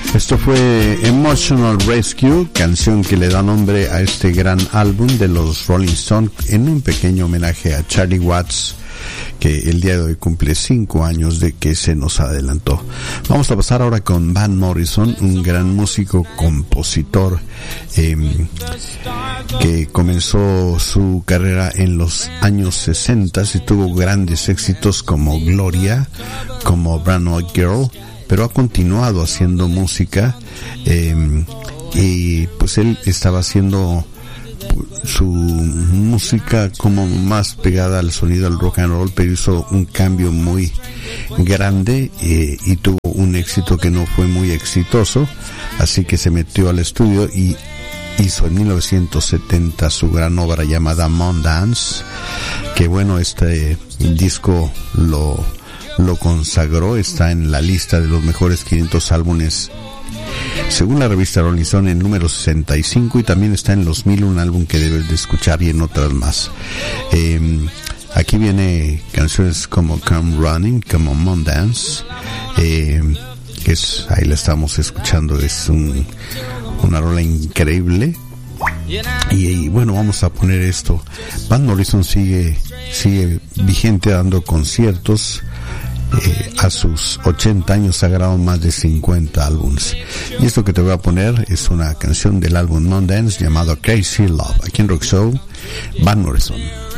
Esto fue Emotional Rescue, canción que le da nombre a este gran álbum de los Rolling Stones, en un pequeño homenaje a Charlie Watts, que el día de hoy cumple 5 años de que se nos adelantó. Vamos a pasar ahora con Van Morrison, un gran músico, compositor, que comenzó su carrera en los años 60 y tuvo grandes éxitos como Gloria, como Brand New Girl, pero ha continuado haciendo música, y pues él estaba haciendo su música como más pegada al sonido del rock and roll, pero hizo un cambio muy grande, y tuvo un éxito que no fue muy exitoso, así que se metió al estudio y hizo en 1970 su gran obra llamada Mondance, que bueno, este disco lo consagró, está en la lista de los mejores 500 álbumes según la revista Rolling Stone, en número 65, y también está en los 1000, un álbum que debes de escuchar, y en otras más. Aquí viene canciones como Come Running, como Mondance, que es, ahí la estamos escuchando, es una rola increíble. Y bueno, vamos a poner esto. Van Morrison sigue vigente, dando conciertos. A sus 80 años ha grabado más de 50 álbumes. Y esto que te voy a poner es una canción del álbum Mondance llamado Crazy Love. Aquí en Rock Show, Van Morrison.